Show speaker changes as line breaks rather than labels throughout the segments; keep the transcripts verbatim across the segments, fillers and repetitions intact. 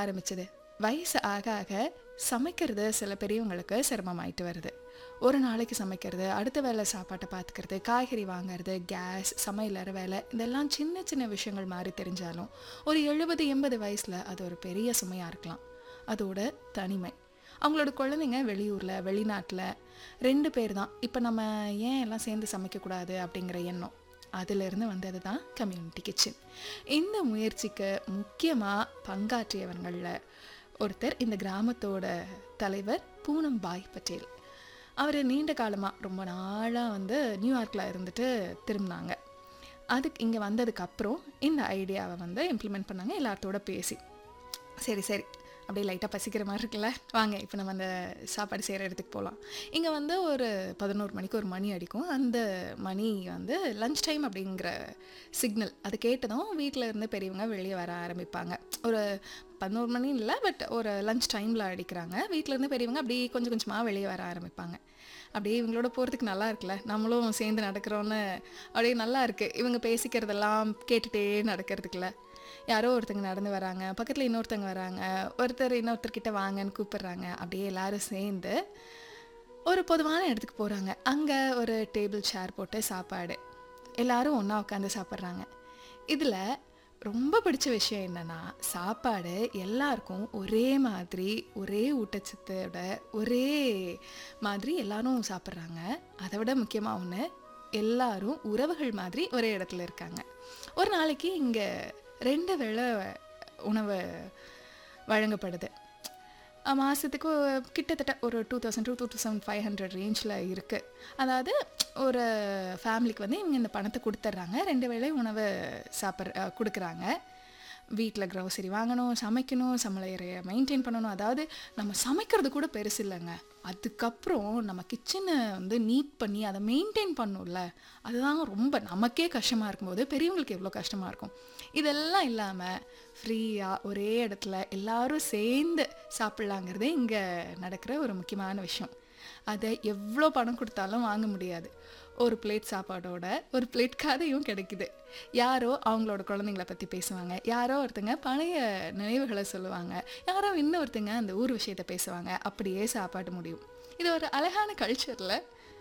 ஆரம்பிச்சது? வயசு ஆக ஆக சமைக்கிறது சில பெரியவங்களுக்கு சிரமமாயிட்டு வருது. ஒரு நாளைக்கு சமைக்கிறது, அடுத்த வேளை சாப்பாட்டை பார்த்துக்கிறது, காய்கறி வாங்குறது, கேஸ், சமையலற வேலை, இதெல்லாம் சின்ன சின்ன விஷயங்கள் மாதிரி தெரிஞ்சாலும் ஒரு எழுபது எண்பது வயசில் அது ஒரு பெரிய சுமையாக இருக்கலாம். அதோட தனிமை, அவங்களோட குழந்தைங்க வெளியூரில் வெளிநாட்டில் ரெண்டு பேர் தான். இப்போ நம்ம ஏன் எல்லாம் சேர்ந்து சமைக்கக்கூடாது அப்படிங்கிற எண்ணம், அதிலிருந்து வந்தது தான் கம்யூனிட்டி கிச்சன். இந்த முயற்சிக்கு முக்கியமாக பங்காற்றியவங்களில் ஒருத்தர் இந்த கிராமத்தோட தலைவர் பூனம் பாய் பட்டேல். அவர் நீண்ட காலமாக ரொம்ப நாளாக வந்து நியூயார்க்கில் இருந்துட்டு திரும்பினாங்க. அதுக்கு இங்கே வந்ததுக்கப்புறம் இந்த ஐடியாவை வந்து இம்ப்ளிமெண்ட் பண்ணாங்க எல்லாத்தோட பேசி. சரி சரி அப்படியே லைட்டாக பசிக்கிற மாதிரி இருக்குல்ல, வாங்க இப்போ நம்ம அந்த சாப்பாடு செய்கிற இடத்துக்கு போகலாம். இங்கே வந்து ஒரு பதினோரு மணிக்கு ஒரு மணி அடிக்கும். அந்த மணி வந்து லன்ச் டைம் அப்படிங்கிற சிக்னல். அது கேட்டதும் வீட்டில் இருந்து பெரியவங்க வெளியே வர ஆரம்பிப்பாங்க. ஒரு பதினோரு மணி இல்லை, பட் ஒரு லன்ச் டைமில் அடிக்கிறாங்க. வீட்டிலேருந்து பெரியவங்க அப்படியே கொஞ்சம் கொஞ்சமாக வெளியே வர ஆரம்பிப்பாங்க. அப்படியே இவங்களோட போகிறதுக்கு நல்லா இருக்குல்ல, நம்மளும் சேர்ந்து நடக்கிறோன்னு அப்படியே நல்லா இருக்குது. இவங்க பேசிக்கிறதெல்லாம் கேட்டுகிட்டே நடக்கிறதுக்குள்ள யாரோ ஒருத்தங்க நடந்து வராங்க, பக்கத்தில் இன்னொருத்தங்க வராங்க, ஒருத்தர் இன்னொருத்தர்கிட்ட வாங்கன்னு கூப்பிட்றாங்க. அப்படியே எல்லாரும் சேர்ந்து ஒரு பொதுவான இடத்துக்கு போகிறாங்க. அங்கே ஒரு டேபிள் சேர் போட்டு சாப்பாடு, எல்லாரும் ஒன்றா உட்காந்து சாப்பிட்றாங்க. இதில் ரொம்ப பிடிச்ச விஷயம் என்னென்னா, சாப்பாடு எல்லாருக்கும் ஒரே மாதிரி, ஒரே ஊட்டச்சத்தோட ஒரே மாதிரி எல்லாரும் சாப்பிட்றாங்க. அதை விட முக்கியமாக ஒன்று, எல்லாரும் உறவுகள் மாதிரி ஒரே இடத்துல இருக்காங்க. ஒரு நாளைக்கு இங்கே ரெண்டு வேளை உணவு வழங்கப்படுது. மாதத்துக்கு கிட்டத்தட்ட ஒரு two thousand two two thousand five hundred ரேஞ்சில் இருக்குது. அதாவது ஒரு ஃபேமிலிக்கு வந்து இவங்க இந்த பணத்தை கொடுத்துட்றாங்க, ரெண்டு வேளை உணவு சாப்பிட்ற கொடுக்குறாங்க. வீட்டில் க்ரோசரி வாங்கணும், சமைக்கணும், சமையலறையை மெயின்டைன் பண்ணணும். அதாவது நம்ம சமைக்கிறது கூட பெருசு இல்லைங்க, அதுக்கப்புறம் நம்ம கிச்சனை வந்து நீட் பண்ணி அதை மெயின்டைன் பண்ணணும்ல, அதுதான் ரொம்ப நமக்கே கஷ்டமாக இருக்கும்போது பெரியவங்களுக்கு எவ்வளோ கஷ்டமாக இருக்கும். இதெல்லாம் இல்லாமல் ஃப்ரீயாக ஒரே இடத்துல எல்லாரும் சேர்ந்து சாப்பிட்லாங்கிறதே இங்கே நடக்கிற ஒரு முக்கியமான விஷயம். அதை எவ்வளோ பணம் கொடுத்தாலும் வாங்க முடியாது. ஒரு பிளேட் சாப்பாடோட ஒரு பிளேட் கதையும் கிடைக்குது. யாரோ அவங்களோட குழந்தைங்கள பற்றி பேசுவாங்க, யாரோ ஒருத்தங்க பழைய நினைவுகளை சொல்லுவாங்க, யாரோ இன்னொருத்தங்க அந்த ஊர் விஷயத்தை பேசுவாங்க. அப்படியே சாப்பாடு முடியும். இது ஒரு அழகான கல்ச்சரில்.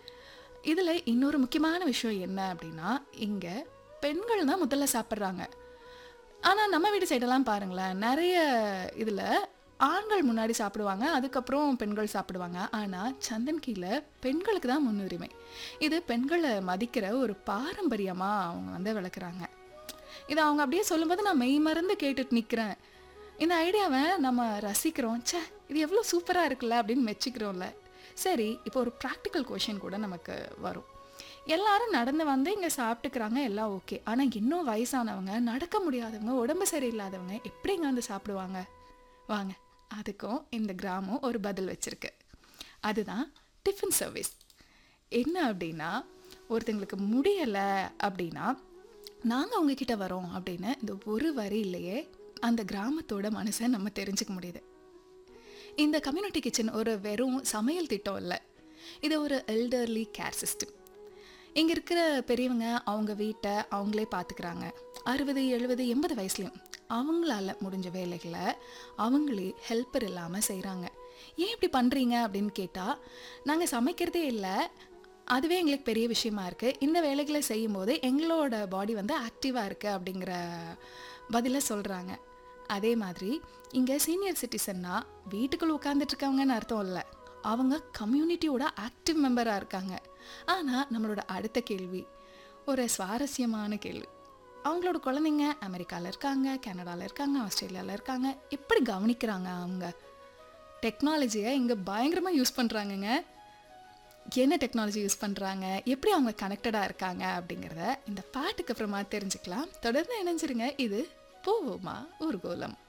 இதில் இன்னொரு முக்கியமான விஷயம் என்ன அப்படின்னா, இங்கே பெண்கள் தான் முதல்ல சாப்பிட்றாங்க. ஆனால் நம்ம வீட்டு சைடெல்லாம் பாருங்களேன், நிறைய இதில் ஆண்கள் முன்னாடி சாப்பிடுவாங்க, அதுக்கப்புறம் பெண்கள் சாப்பிடுவாங்க. ஆனால் சந்தன்கீழே பெண்களுக்கு தான் முன்னுரிமை. இது பெண்களை மதிக்கிற ஒரு பாரம்பரியமாக அவங்க வந்து விளக்குறாங்க. இதை அவங்க அப்படியே சொல்லும்போது நான் மெய் மறந்து கேட்டுட்டு நிற்கிறேன். இந்த ஐடியாவை நம்ம ரசிக்கிறோம், சே இது எவ்வளோ சூப்பராக இருக்குல்ல அப்படின்னு மெச்சிக்கிறோம்ல. சரி, இப்போ ஒரு ப்ராக்டிக்கல் கொஷின் கூட நமக்கு வரும். எல்லாரும் நடந்து வந்து இங்கே சாப்பிட்டுக்கிறாங்க, எல்லாம் ஓகே. ஆனால் இன்னும் வயசானவங்க, நடக்க முடியாதவங்க, உடம்பு சரியில்லாதவங்க எப்படி இங்கே வந்து சாப்பிடுவாங்க? வாங்க, அதுக்கும் இந்த கிராமம் ஒரு பதில் வச்சுருக்கு. அதுதான் டிஃபன் சர்வீஸ். என்ன அப்படின்னா, ஒருத்தங்களுக்கு முடியலை அப்படின்னா நாங்கள் உங்ககிட்ட வரோம் அப்படின்னு இந்த ஒரு வரியிலேயே அந்த கிராமத்தோட மனசை நம்ம தெரிஞ்சுக்க முடியுது. இந்த கம்யூனிட்டி கிச்சன் ஒரு வெறும் சமையல் திட்டம் இல்லை, இது ஒரு எல்டர்லி கேர் சிஸ்டம். இங்கே இருக்கிற பெரியவங்க அவங்க வீட்டை அவங்களே பார்த்துக்கிறாங்க. அறுபது எழுபது எண்பது வயசுலையும் அவங்களால முடிஞ்ச வேலைகளை அவங்களே ஹெல்ப்பர் இல்லாமல் செய்கிறாங்க. ஏன் இப்படி பண்ணுறீங்க அப்படின்னு கேட்டால், நாங்கள் சமைக்கிறதே இல்லை, அதுவே எங்களுக்கு பெரிய விஷயமா இருக்குது, இந்த வேலைகளை செய்யும்போது எங்களோட பாடி வந்து ஆக்டிவாக இருக்குது அப்படிங்கிற பதிலை சொல்கிறாங்க. அதே மாதிரி இங்கே சீனியர் சிட்டிசன்னா வீட்டுக்குள்ளே உட்காந்துட்ருக்கவங்கன்னு அர்த்தம் இல்லை, அவங்க கம்யூனிட்டியோட ஆக்டிவ் மெம்பராக இருக்காங்க. ஆனால் நம்மளோட அடுத்த கேள்வி ஒரு சுவாரஸ்யமான கேள்வி. அவங்களோட குழந்தைங்க அமெரிக்காவில் இருக்காங்க, கனடாவில் இருக்காங்க, ஆஸ்திரேலியாவில் இருக்காங்க, எப்படி கவனிக்கிறாங்க? அவங்க டெக்னாலஜியை இங்கே பயங்கரமாக யூஸ் பண்ணுறாங்கங்க. என்ன டெக்னாலஜி யூஸ் பண்ணுறாங்க, எப்படி அவங்க கனெக்டடாக இருக்காங்க அப்படிங்கிறத இந்த பாட்டுக்கு அப்புறமா தெரிஞ்சுக்கலாம். தொடர்ந்து இணைஞ்சிருங்க. இது போவோமா ஊர்கோலம்.